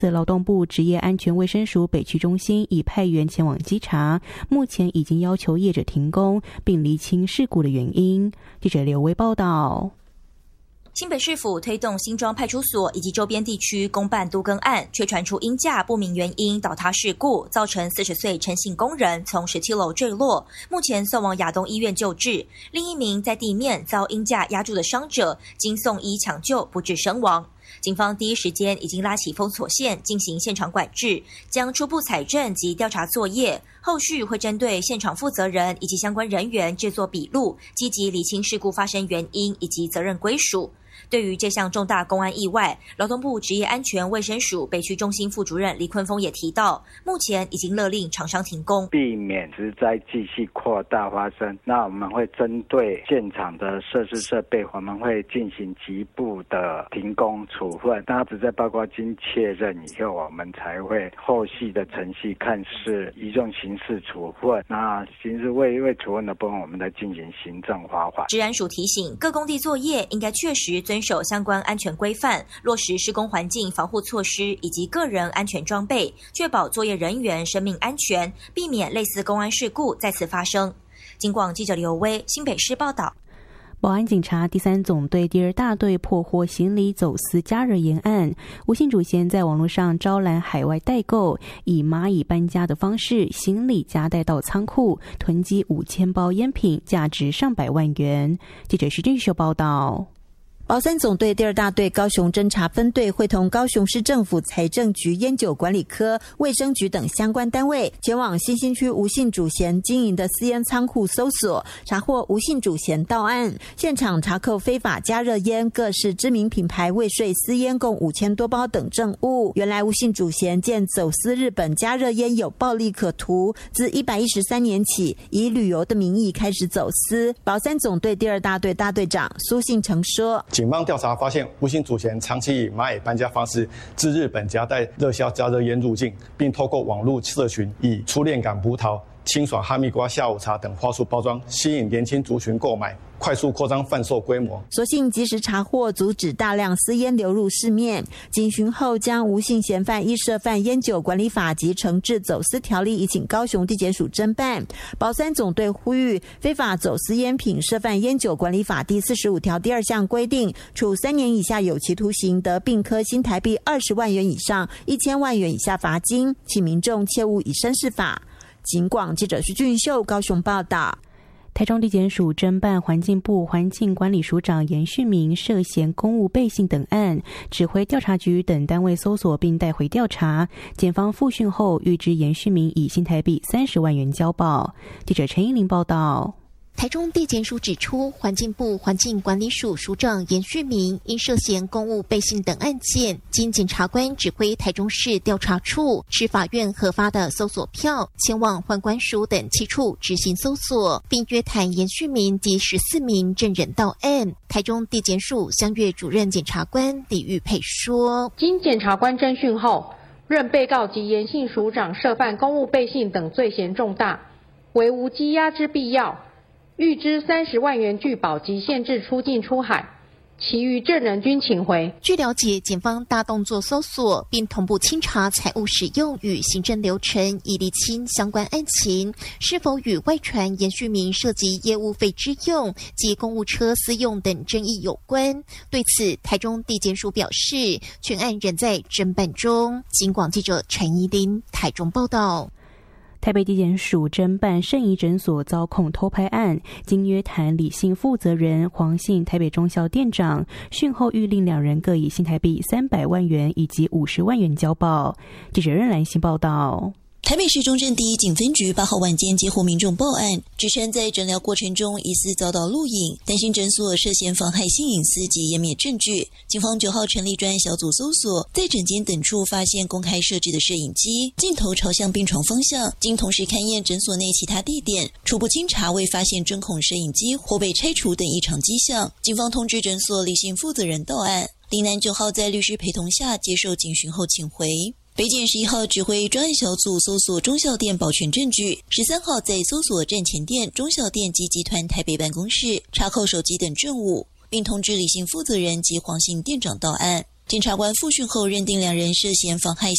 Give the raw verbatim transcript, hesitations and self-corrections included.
劳动部职业安全卫生署北区中心已派员前往稽查，目前已经要求业者停工，并厘清事故的原因。记者刘威报道。 新北市府推动新庄派出所以及周边地区公办都更案，却传出因价不明原因倒塌事故，造成四十岁陈姓工人从十七楼坠落，目前送往亚东医院救治。另一名在地面遭因架压住的伤者，经送医抢救不治身亡。警方第一时间已经拉起封锁线进行现场管制，将初步采证及调查作业，后续会针对现场负责人以及相关人员制作笔录，积极厘清事故发生原因以及责任归属。对于这项重大公安意外，劳动部职业安全卫生署北区中心副主任李坤峰也提到，目前已经勒令厂商停工， 避免职灾继续扩大发生。那我们会针对现场的设施设备，我们会进行局部的停工处分。那职灾报告经确认以后，我们才会后续的程序看是移用刑事处分。那刑事未未处分的部分，我们再进行行政罚款。 职安署提醒，各工地作业应该确实遵守相关安全规范，落实施工环境防护措施以及个人安全装备，确保作业人员生命安全，避免类似公安事故再次发生。警广记者刘威新北市报道。 保安警察第三总队第二大队破获行李走私加热烟案，吴姓主嫌在网络上招揽海外代购，以蚂蚁搬家的方式行李夹带到仓库，囤积五千包烟品，价值上百万元。记者徐俊秀报道。 保三总队第二大队高雄侦查分队会同高雄市政府财政局烟酒管理科、卫生局等相关单位，前往新兴区吴姓主嫌经营的私烟仓库搜索，查获吴姓主嫌到案，现场查扣非法加热烟、各式知名品牌未税私烟共五千多包等证物。原来吴姓主嫌见走私日本加热烟有暴利可图，自一百一十三年起以旅游的名义开始走私。保三总队第二大队大队长苏信成说， 警方调查发现，吴姓主嫌长期以蚂蚁搬家方式自日本夹带热销加热烟入境，并透过网络社群以初恋感葡萄、清爽哈密瓜下午茶等话术包装，吸引年轻族群购买，快速扩张贩售规模。所幸及时查获，阻止大量私烟流入市面。警询后，将吴姓嫌犯依涉犯烟酒管理法及惩治走私条例，移请高雄地检署侦办。保三总队呼吁，非法走私烟品涉犯烟酒管理法第四十五条第二项规定，处三年以下有期徒刑，得并科新台币二十万元以上一千万元以下罚金，请民众切勿以身试法。警广记者徐俊秀高雄报道。 台中地检署侦办环境部环境管理署长严旭明涉嫌公务背信等案，指挥调查局等单位搜索并带回调查。检方复讯后，预知严旭明以新台币三十万元交保。记者陈依玲报道。 台中地检署指出，环境部环境管理署署长严旭明因涉嫌公务背信等案件，经检察官指挥台中市调查处持法院核发的搜索票，前往环管署等七处执行搜索，并约谈严旭明及十四名证人到案。台中地检署襄岳主任检察官李玉佩说， 经检察官侦讯后，认被告及严姓署长涉犯公务背信等罪嫌重大，为无羁押之必要，预支三十万元拒保及限制出境出海，其余证人均请回。 据了解，检方大动作搜索，并同步清查财务使用与行政流程，以厘清相关案情是否与外传严旭明涉及业务费支用及公务车私用等争议有关。对此，台中地检署表示，全案仍在侦办中。警广记者陈怡琳台中报道。 台北地检署侦办圣仪诊所遭控偷拍案，经约谈李姓负责人黄姓台北中校店长，讯后谕令两人各以新台币三百万元以及五十万元交保。记者任兰心报道。 台北市中正第一警分局八号晚间接获民众报案，指称在诊疗过程中疑似遭到录影，担心诊所涉嫌妨害性隐私及湮灭证据。警方九号成立专案小组搜索，在诊间等处发现公开设置的摄影机，镜头朝向病床方向，经同时勘验诊所内其他地点，初步清查未发现针孔摄影机或被拆除等异常迹象。警方通知诊所李姓负责人到案，李男九号在律师陪同下接受警询后请回。北检十一号指挥专案小组搜索忠孝店保全证据，十三号在搜索站前店、忠孝店及集团台北办公室，查扣手机等证物，并通知李姓负责人及黄姓店长到案。检察官复讯后认定两人涉嫌妨害